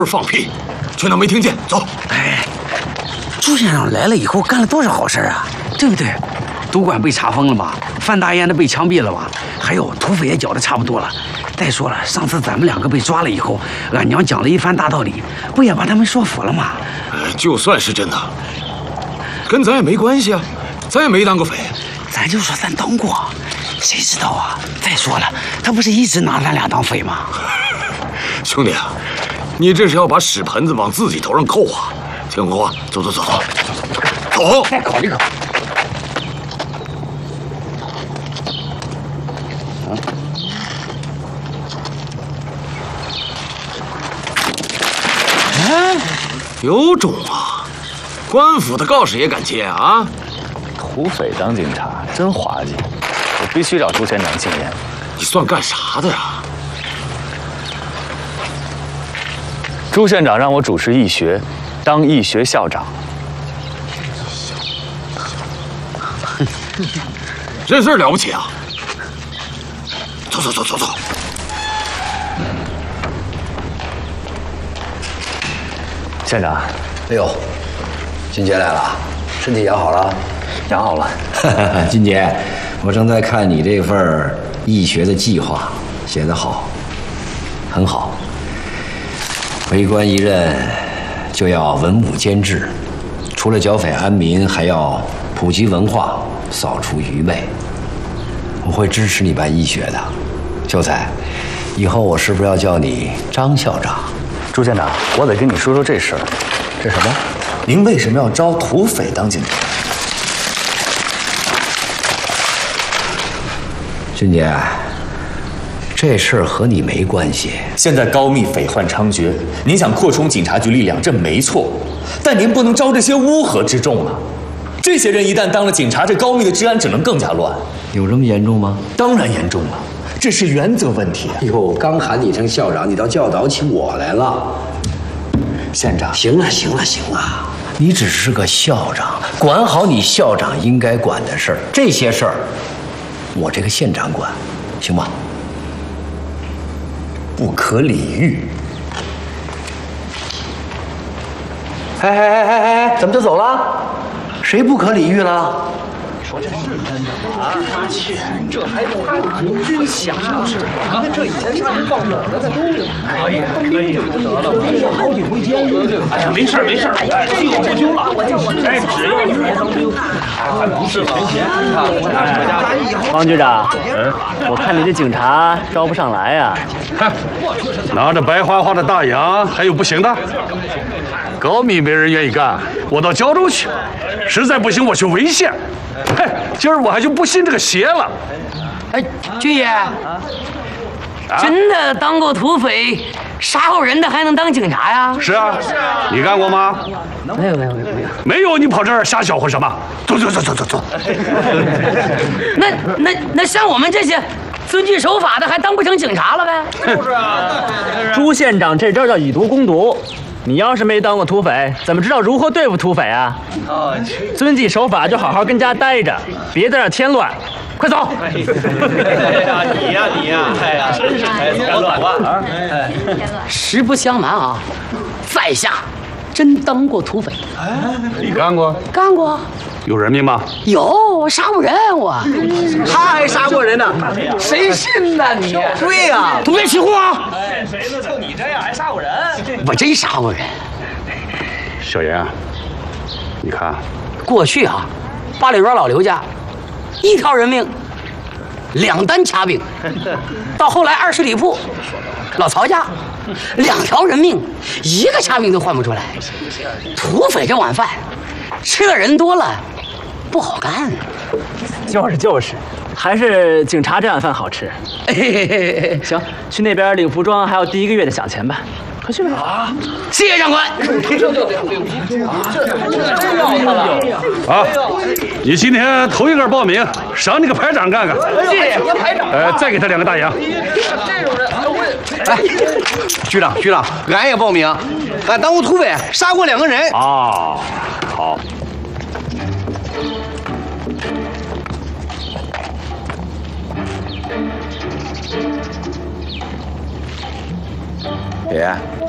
放屁，全当没听见。走。 哎，朱先生来了以后干了多少好事啊，对不对？赌馆被查封了吧？范大爷的被枪毙了吧？还有土匪也搅得差不多了。再说了，上次咱们两个被抓了以后，俺娘讲了一番大道理，不也把他们说服了吗？ 就算是真的，跟咱也没关系啊，咱也没当过匪。 咱就说咱当过，谁知道啊？再说了，他不是一直拿咱俩当匪吗？ 兄弟啊，你这是要把屎盆子往自己头上扣啊！听我话，走。走。 再考虑考虑。 有种啊！官府的告示也敢接啊！ 土匪当警察真滑稽，我必须找朱县长进言。 你算干啥的呀？ 朱县长让我主持义学，当义学校长。 这事儿了不起啊！走。 县长， 哎呦，金杰来了，身体养好了？ 养好了。 金杰，我正在看你这份义学的计划，写得好，很好。为官一任就要文武兼治，除了剿匪安民，还要普及文化，扫除愚昧。我会支持你办义学的。秀才，以后我是不是要叫你张校长？ 朱县长，我得跟你说说这事儿。 这什么？ 您为什么要招土匪当警察？ 俊杰，这事儿和你没关系。 现在高密匪患猖獗，您想扩充警察局力量，这没错，但您不能招这些乌合之众啊！这些人一旦当了警察，这高密的治安只能更加乱。 有这么严重吗？ 当然严重了，这是原则问题啊！ 哟，刚喊你一声校长，你倒教导起我来了。 县长， 行了，你只是个校长，管好你校长应该管的事儿，这些事儿，我这个县长管，行吗？ 不可理喻。 哎，怎么就走了？谁不可理喻了？ 说这是真的啊！这还不国军饷是？你看这以前杀人放火的那都有。可以，得了，我好几回监狱。哎呀，没事，既有不疚了。哎，只要你别当兵，还不是存钱。 王局长，我看你这警察招不上来呀。 看，拿着白花花的大洋，还有不行的？高密没人愿意干，我到胶州去。实在不行，我去潍县。嘿，今儿我还就不信这个邪了。 哎，军爷，真的当过土匪、杀过人的还能当警察呀？ 是啊，你干过吗？ 没有。 没有，你跑这儿瞎搅和什么？走。 那像我们这些遵纪守法的，还当不成警察了呗？ 就是啊， 朱县长这招叫以毒攻毒。你要是没当过土匪，怎么知道如何对付土匪啊？遵纪守法就好好跟家待着，别在这添乱。快走！ 你呀，哎呀，真是添乱啊！ 实不相瞒啊，在下真当过土匪。 你干过？ 干过。 有人命吗？ 有，杀过人我。 他还杀过人呢，谁信呢你？对呀， 都别起哄啊！ 见谁呢？就你这样还杀过人？ 我真杀过人。 小严，你看， 过去啊，八里庄老刘家一条人命，2单卡饼；到后来20里铺老曹家2条人命，1个卡饼都换不出来。土匪这碗饭吃的人多了不好干。 就是，还是警察这碗饭好吃。行，去那边领服装，还有第1个月的饷钱吧。快去吧！ 啊，谢谢长官。 啊，你今天头一个报名，赏你个排长干干。 谢谢排长。 再给他2个大洋。 这种人， 哎，局长，俺也报名，俺当过土匪，杀过2个人。 啊，好。 爷爷。